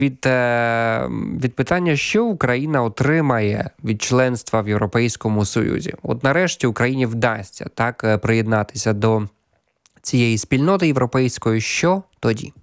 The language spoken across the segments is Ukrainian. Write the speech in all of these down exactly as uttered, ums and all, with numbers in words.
від, е, від питання, що Україна отримає від членства в Європейському Союзі. От нарешті Україні вдасться так приєднатися до цієї спільноти європейської. Що тоді?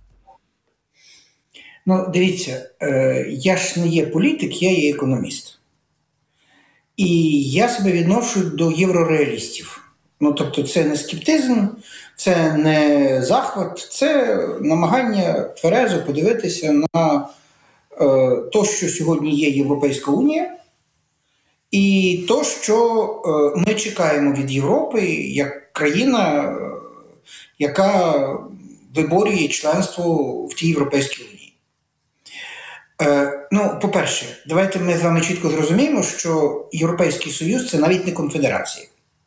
Ну, дивіться, е, я ж не є політик, я є економіст. І я себе відношу до єврореалістів. Ну, тобто це не скептизм, це не захват, це намагання тверезо подивитися на е, те, що сьогодні є Європейська Унія, і те, що е, ми чекаємо від Європи як країна, е, яка виборює членство в тій Європейській Унії. Е, ну, по-перше, давайте ми з вами чітко зрозуміємо, що Європейський Союз – це навіть не конфедерація.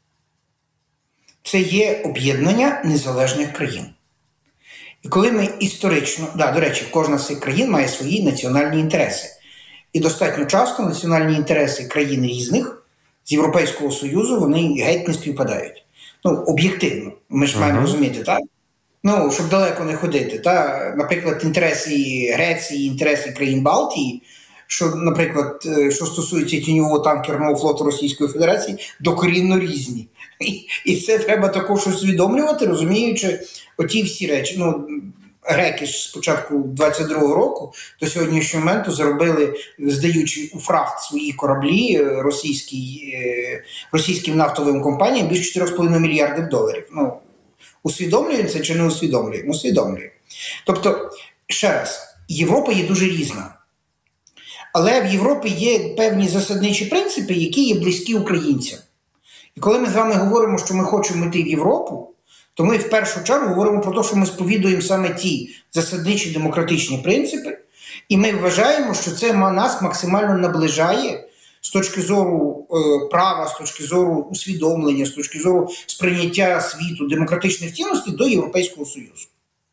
Це є об'єднання незалежних країн. І коли ми історично, да, до речі, кожна з цих країн має свої національні інтереси. І достатньо часто національні інтереси країн різних з Європейського Союзу, вони геть не співпадають. Ну, об'єктивно, ми ж uh-huh. маємо розуміти, так? Ну, щоб далеко не ходити. Та, наприклад, інтереси Греції, інтереси країн Балтії, що, наприклад, що стосується тіньового танкерного флоту Російської Федерації, докорінно різні. І, і це треба також усвідомлювати, розуміючи оті всі речі. Ну, греки ж з початку двадцять другого року до сьогоднішнього моменту заробили, здаючи у фрахт свої кораблі російській, російським нафтовим компаніям більше чотири з половиною мільярдів доларів. Ну, усвідомлюємо це чи не усвідомлюємо? Усвідомлюємо. Тобто, ще раз, Європа є дуже різна. Але в Європі є певні засадничі принципи, які є близькі українцям. І коли ми з вами говоримо, що ми хочемо йти в Європу, то ми в першу чергу говоримо про те, що ми сповідуємо саме ті засадничі демократичні принципи, і ми вважаємо, що це нас максимально наближає з точки зору е, права, з точки зору усвідомлення, з точки зору сприйняття світу, демократичних цінностей до Європейського Союзу.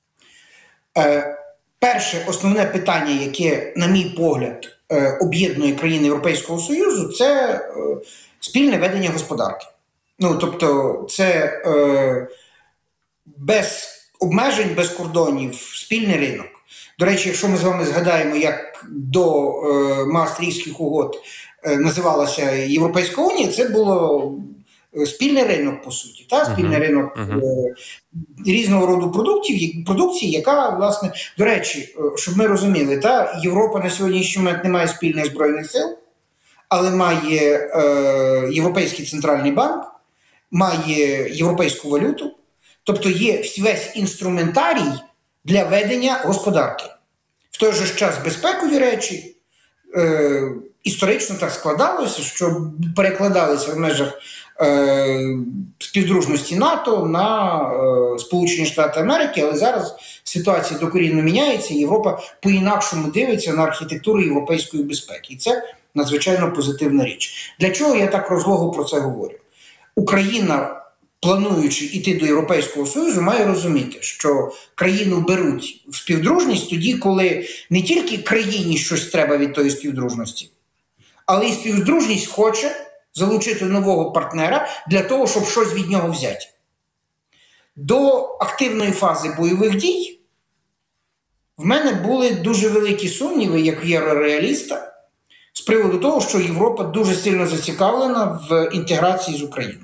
Е, перше основне питання, яке, на мій погляд, е, об'єднує країни Європейського Союзу, це е, спільне ведення господарки. Ну, тобто, це е, без обмежень, без кордонів, спільний ринок. До речі, якщо ми з вами згадаємо, як до е, Маастрихтських угод е, називалася Європейська Унія, це було спільний ринок, по суті. Та? Спільний uh-huh. ринок uh-huh. е, різного роду продуктів, продукції, яка, власне, до речі, щоб ми розуміли, та? Європа на сьогоднішній момент не має спільних збройних сил, але має е, Європейський центральний банк, має європейську валюту, тобто є весь інструментарій для ведення господарки. В той же ж час безпекові речі, е, історично так складалося, що перекладалися в межах е, співдружності НАТО на е, Сполучені Штати Америки, але зараз ситуація докорінно міняється, і Європа по-інакшому дивиться на архітектуру європейської безпеки. І це надзвичайно позитивна річ. Для чого я так розлого про це говорю? Україна, плануючи йти до Європейського Союзу, має розуміти, що країну беруть в співдружність тоді, коли не тільки країні щось треба від тої співдружності, але і співдружність хоче залучити нового партнера для того, щоб щось від нього взяти. До активної фази бойових дій в мене були дуже великі сумніви, як єврореаліста, з приводу того, що Європа дуже сильно зацікавлена в інтеграції з Україною.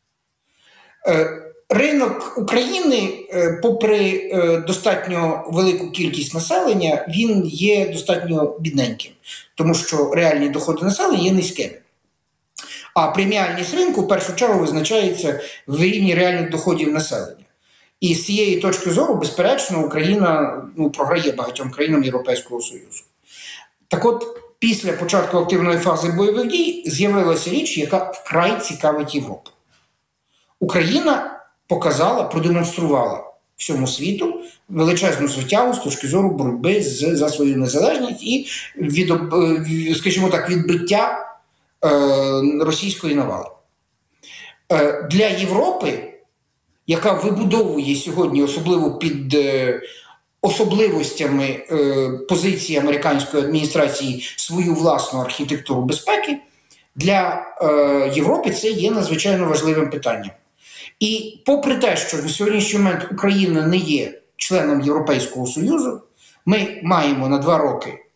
Ринок України, попри достатньо велику кількість населення, він є достатньо бідненьким, тому що реальні доходи населення є низькими. А преміальність ринку в першу чергу визначається в рівні реальних доходів населення. І з цієї точки зору, безперечно, Україна ну, програє багатьом країнам Європейського Союзу. Так от, після початку активної фази бойових дій з'явилася річ, яка вкрай цікавить Європу. Україна показала, продемонструвала всьому світу величезну звитягу з точки зору боротьби з, за свою незалежність і від, скажімо так, відбиття е, російської навали. Е, для Європи, яка вибудовує сьогодні, особливо під е, особливостями е, позиції американської адміністрації, свою власну архітектуру безпеки, для е, Європи це є надзвичайно важливим питанням. І попри те, що на сьогоднішній момент Україна не є членом Європейського Союзу, Ми маємо на два роки